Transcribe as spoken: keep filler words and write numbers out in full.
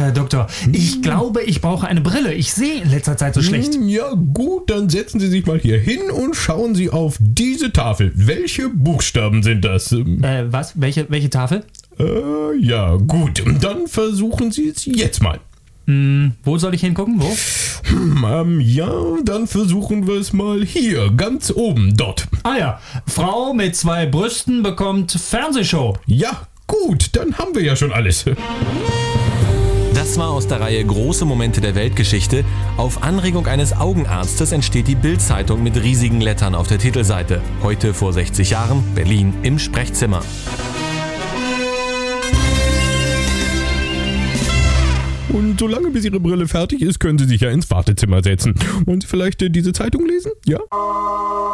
Herr Doktor. Ich glaube, ich brauche eine Brille. Ich sehe in letzter Zeit so schlecht. Ja gut, dann setzen Sie sich mal hier hin und schauen Sie auf diese Tafel. Welche Buchstaben sind das? Äh, was? Welche, welche Tafel? Äh, ja, gut. Dann versuchen Sie es jetzt mal. Hm, wo soll ich hingucken? Wo? Hm, ähm, ja, dann versuchen wir es mal hier, ganz oben, dort. Ah ja, Frau mit zwei Brüsten bekommt Fernsehshow. Ja, gut, dann haben wir ja schon alles. Das war aus der Reihe Große Momente der Weltgeschichte. Auf Anregung eines Augenarztes entsteht die Bild-Zeitung mit riesigen Lettern auf der Titelseite. Heute vor sechzig Jahren, Berlin im Sprechzimmer. Und solange bis Ihre Brille fertig ist, können Sie sich ja ins Wartezimmer setzen. Wollen Sie vielleicht äh, diese Zeitung lesen? Ja?